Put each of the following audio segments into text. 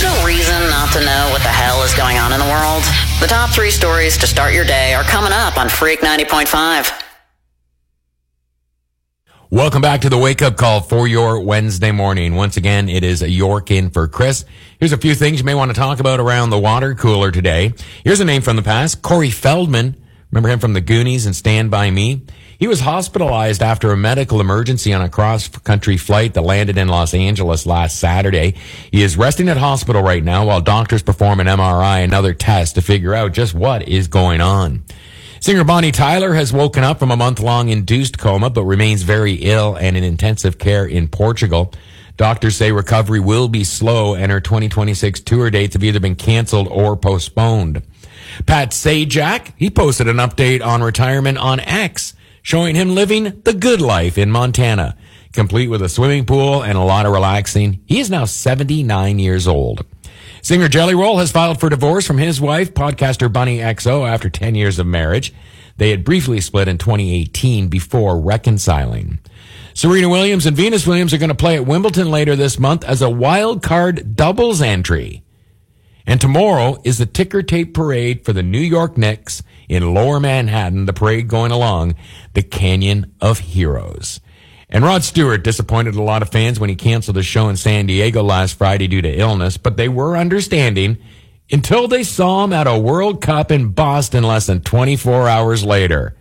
There's no reason not to know what the hell is going on in the world. The top 3 stories to start your day are coming up on Freak 90.5. Welcome back to the Wake Up Call for your Wednesday morning. Once again, it is York in for Chris. Here's a few things you may want to talk about around the water cooler today. Here's a name from the past, Corey Feldman. Remember him from the Goonies and Stand By Me? He was hospitalized after a medical emergency on a cross-country flight that landed in Los Angeles last Saturday. He is resting at hospital right now while doctors perform an MRI, another test, to figure out just what is going on. Singer Bonnie Tyler has woken up from a month-long induced coma, but remains very ill and in intensive care in Portugal. Doctors say recovery will be slow, and her 2026 tour dates have either been canceled or postponed. Pat Sajak, he posted an update on retirement on X, showing him living the good life in Montana, complete with a swimming pool and a lot of relaxing. He is now 79 years old. Singer Jelly Roll has filed for divorce from his wife, podcaster Bunny XO, after 10 years of marriage. They had briefly split in 2018 before reconciling. Serena Williams and Venus Williams are going to play at Wimbledon later this month as a wild card doubles entry. And tomorrow is the ticker tape parade for the New York Knicks in Lower Manhattan, the parade going along the Canyon of Heroes. And Rod Stewart disappointed a lot of fans when he canceled his show in San Diego last Friday due to illness, but they were understanding until they saw him at a World Cup in Boston less than 24 hours later.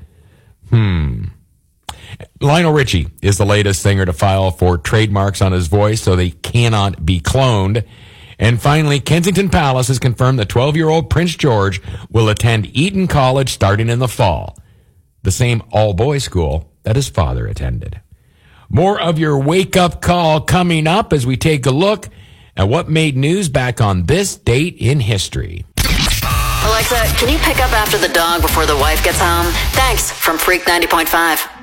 Lionel Richie is the latest singer to file for trademarks on his voice so they cannot be cloned. And finally, Kensington Palace has confirmed that 12-year-old Prince George will attend Eton College starting in the fall, the same all-boys school that his father attended. More of your wake-up call coming up as we take a look at what made news back on this date in history. Alexa, can you pick up after the dog before the wife gets home? Thanks, from Freak 90.5.